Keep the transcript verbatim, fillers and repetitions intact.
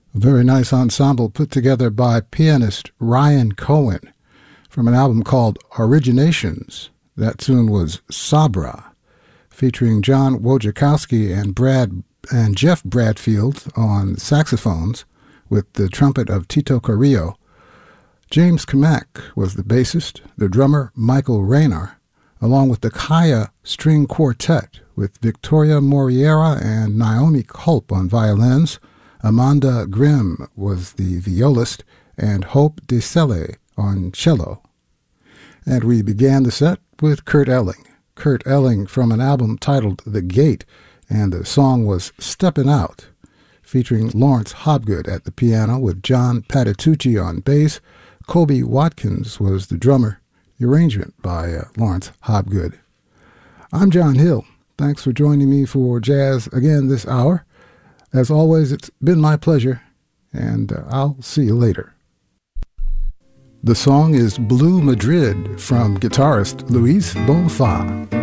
A very nice ensemble put together by pianist Ryan Cohen from an album called Originations. That tune was Sabra, featuring John Wojciechowski and Brad and Jeff Bradfield on saxophones with the trumpet of Tito Carrillo. James Kamak was the bassist, the drummer Michael Rayner, along with the Kaya String Quartet with Victoria Moriera and Naomi Culp on violins. Amanda Grimm was the violist, and Hope DeSelle on cello. And we began the set with Kurt Elling. Kurt Elling from an album titled The Gate, and the song was Steppin' Out, featuring Lawrence Hobgood at the piano with John Patitucci on bass. Kobe Watkins was the drummer. The arrangement by uh, Lawrence Hobgood. I'm John Hill. Thanks for joining me for jazz again this hour. As always, it's been my pleasure, and uh, I'll see you later. The song is Blue Madrid from guitarist Luis Bonfa.